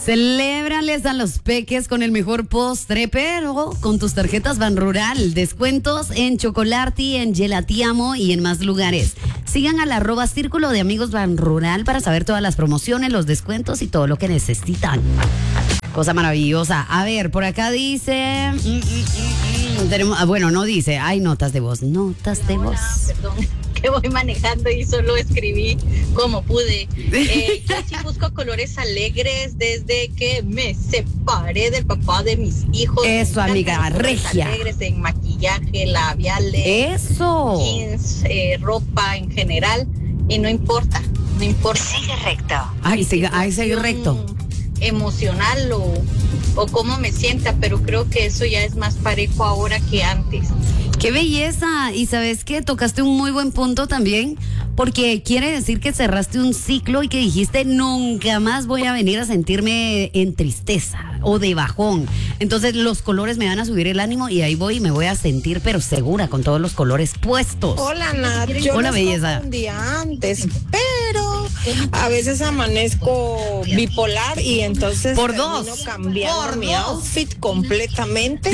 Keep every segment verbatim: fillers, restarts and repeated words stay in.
Celébrales a los peques con el mejor postre, pero con tus tarjetas Banrural. Descuentos en Chocolati, en Gelatiamo y en más lugares. Sigan al arroba Círculo de Amigos Banrural para saber todas las promociones, los descuentos y todo lo que necesitan. Cosa maravillosa. A ver, por acá dice... Mm, mm, mm, mm, tenemos, ah, bueno, no dice. Hay notas de voz. Notas de voz. Perdón, que voy manejando y solo escribí como pude. Eh, yo sí busco colores alegres desde que me separé del papá de mis hijos. Eso, amiga, regia. Alegres en maquillaje, labiales. Eso. Jeans, eh, ropa en general. Y no importa, no importa. Sigue recto. Ay, sigue, ay, sigue recto. Emocional o, o cómo me sienta, pero creo que eso ya es más parejo ahora que antes. ¡Qué belleza! Y ¿sabes qué? Tocaste un muy buen punto también, porque quiere decir que cerraste un ciclo y que dijiste nunca más voy a venir a sentirme en tristeza o de bajón. Entonces los colores me van a subir el ánimo y ahí voy y me voy a sentir pero segura con todos los colores puestos. Hola, Nat. Yo Hola, les belleza. toco un día antes, pero a veces amanezco bipolar y entonces Por termino dos. cambiando Por mi dos. outfit completamente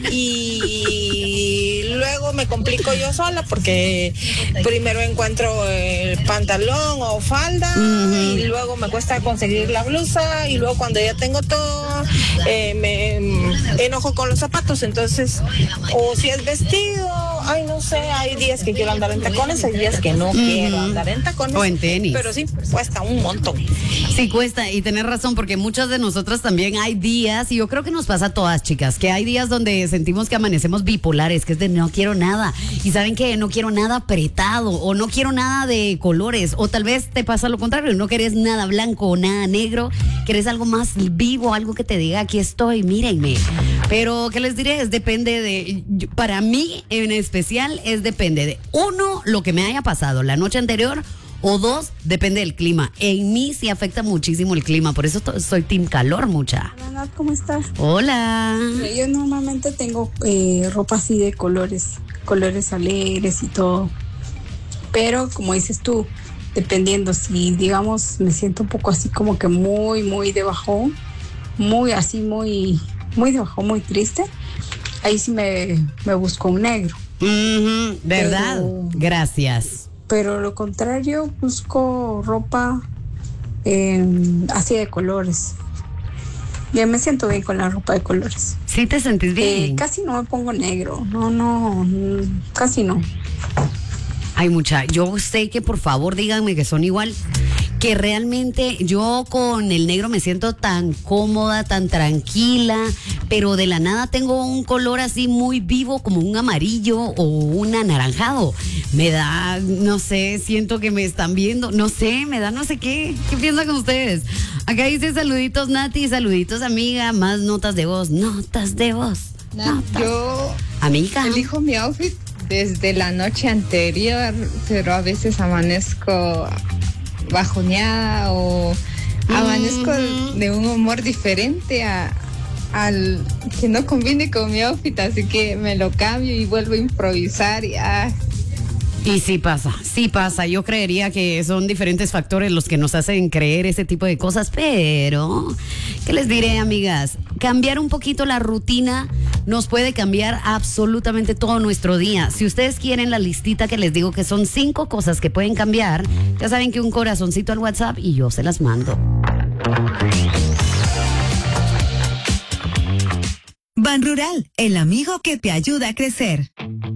y luego me complico yo sola porque primero encuentro el pantalón o falda Uh-huh. y luego me cuesta conseguir la blusa y luego cuando ya tengo todo eh, me enojo con los zapatos. Entonces, o si es vestido, ay, no sé, hay días que quiero andar en tacones, hay días que no Uh-huh. quiero andar en tacones O en tenis. pero sí cuesta un montón. Sí, cuesta, y tenés razón, porque muchas de nosotras también hay días, y yo creo que nos pasa a todas, chicas, que hay días donde sentimos que amanecemos bipolares, que es de no quiero nada, y saben que no quiero nada apretado, o no quiero nada de colores, o tal vez te pasa lo contrario, no querés nada blanco o nada negro, querés algo más vivo, algo que te diga aquí estoy, mírenme. Pero, ¿qué les diré? Es depende de, yo- para mí en especial, es depende de, uno, lo que me haya pasado la noche anterior, o dos, depende del clima. En mí sí afecta muchísimo el clima, por eso to- soy team calor, mucha. Hola, Nat, ¿cómo estás? Hola. Yo normalmente tengo eh, ropa así de colores, colores alegres y todo. Pero como dices tú, dependiendo, si digamos me siento un poco así como que muy, muy de bajón, muy así, muy, muy de bajón, muy triste, ahí sí me, me busco un negro. Ujú, ¿verdad? Pero- Gracias. Pero lo contrario, busco ropa eh, así de colores. Ya me siento bien con la ropa de colores. ¿Sí te sentís Eh, bien? casi no me pongo negro, no, no, mm, casi no. Ay, mucha, yo sé que por favor díganme que son igual, que realmente yo con el negro me siento tan cómoda, tan tranquila, pero de la nada tengo un color así muy vivo como un amarillo o un anaranjado. Me da, no sé, siento que me están viendo, no sé, me da no sé qué. ¿Qué piensan ustedes? Acá dice saluditos Nati, saluditos amiga, más notas de voz, notas de voz. Nat, Notas. yo Amiga. elijo mi outfit desde la noche anterior, pero a veces amanezco bajoneada o amanezco Ujú. de un humor diferente a, al que no combine con mi outfit, así que me lo cambio y vuelvo a improvisar y ah, Y sí pasa, sí pasa. Yo creería que son diferentes factores los que nos hacen creer ese tipo de cosas, pero ¿qué les diré, amigas? Cambiar un poquito la rutina nos puede cambiar absolutamente todo nuestro día. Si ustedes quieren la listita que les digo que son cinco cosas que pueden cambiar, ya saben que un corazoncito al WhatsApp y yo se las mando. Banrural, el amigo que te ayuda a crecer.